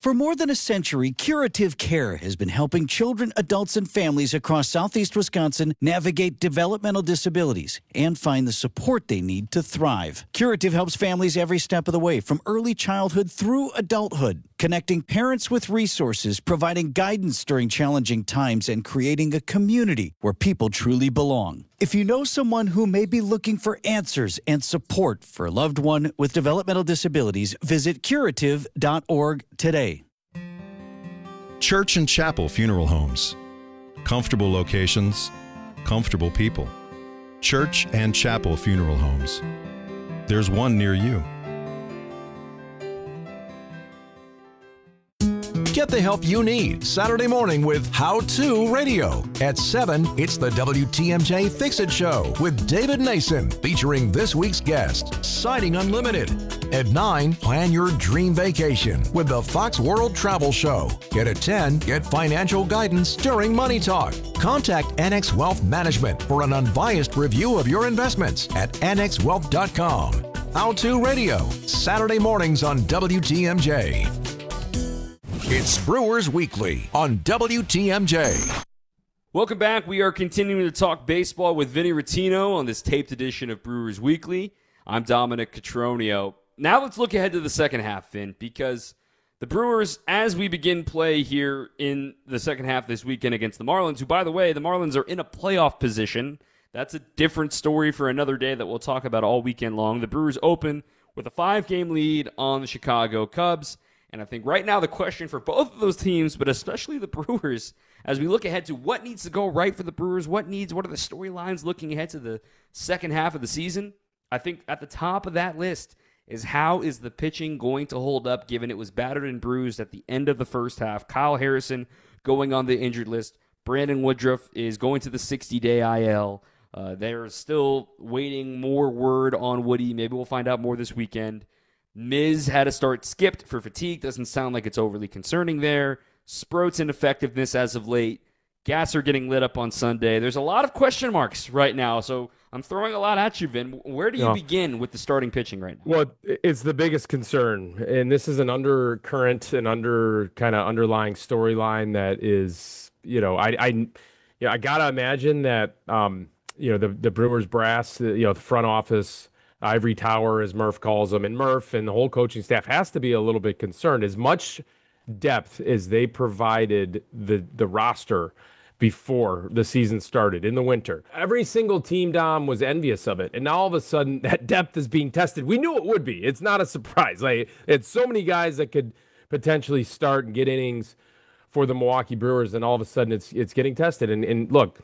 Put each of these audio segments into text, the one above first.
For more than a century, Curative Care has been helping children, adults, and families across southeast Wisconsin navigate developmental disabilities and find the support they need to thrive. Curative helps families every step of the way, from early childhood through adulthood, connecting parents with resources, providing guidance during challenging times, and creating a community where people truly belong. If you know someone who may be looking for answers and support for a loved one with developmental disabilities, visit curative.org today. Church and Chapel Funeral Homes. Comfortable locations, comfortable people. Church and Chapel Funeral Homes. There's one near you. Get the help you need Saturday morning with How To Radio. At 7, it's the WTMJ Fix-It Show with David Nason, featuring this week's guest, Siding Unlimited. At 9, plan your dream vacation with the Fox World Travel Show. At 10, get financial guidance during Money Talk. Contact Annex Wealth Management for an unbiased review of your investments at annexwealth.com. How To Radio, Saturday mornings on WTMJ. It's Brewers Weekly on WTMJ. Welcome back. We are continuing to talk baseball with Vinny Rottino on this taped edition of Brewers Weekly. I'm Dominic Cotroneo. Now let's look ahead to the second half, Vin, because the Brewers, as we begin play here in the second half this weekend against the Marlins, who, by the way, the Marlins are in a playoff position. That's a different story for another day that we'll talk about all weekend long. The Brewers open with a 5-game lead on the Chicago Cubs. And I think right now the question for both of those teams, but especially the Brewers, as we look ahead to what needs to go right for the Brewers, what are the storylines looking ahead to the second half of the season, I think at the top of that list is how is the pitching going to hold up, given it was battered and bruised at the end of the first half. Kyle Harrison going on the injured list. Brandon Woodruff is going to the 60-day IL. They're still waiting more word on Woody. Maybe we'll find out more this weekend. Miz had a start skipped for fatigue. Doesn't sound like it's overly concerning there. Sproat's ineffectiveness as of late. Gasser getting lit up on Sunday. There's a lot of question marks right now, so I'm throwing a lot at you, Vin. Where do you begin with the starting pitching right now? Well, it's the biggest concern, and this is an undercurrent and underlying storyline that is, I gotta imagine that, the Brewers brass, the front office, Ivory Tower, as Murph calls them, and Murph and the whole coaching staff has to be a little bit concerned. As much depth as they provided the roster before the season started in the winter, every single team, Dom, was envious of it. And now all of a sudden that depth is being tested. We knew it would be. It's not a surprise. It's so many guys that could potentially start and get innings for the Milwaukee Brewers, and all of a sudden it's getting tested. And look,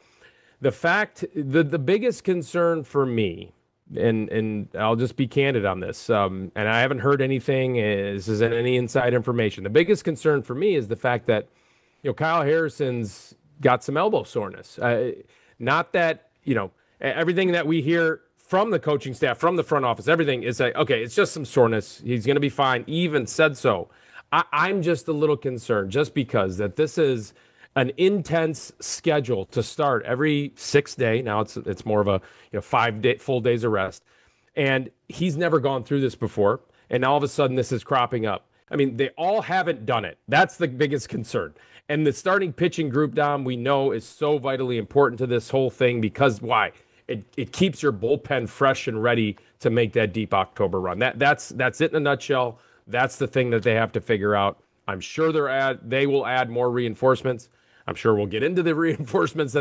the biggest concern for me, and I'll just be candid on this, and I haven't heard anything, this isn't any inside information. The biggest concern for me is the fact that, Kyle Harrison's got some elbow soreness. Not that, everything that we hear from the coaching staff, from the front office, everything is like, okay, it's just some soreness. He's going to be fine. He even said so. I'm just a little concerned just because that this is an intense schedule to start every 6th day. Now it's more of a 5 full days of rest. And he's never gone through this before. And all of a sudden this is cropping up. I mean, they all haven't done it. That's the biggest concern. And the starting pitching group, Dom, we know is so vitally important to this whole thing because why? It keeps your bullpen fresh and ready to make that deep October run. That's it in a nutshell. That's the thing that they have to figure out. I'm sure they will add more reinforcements. I'm sure we'll get into the reinforcements that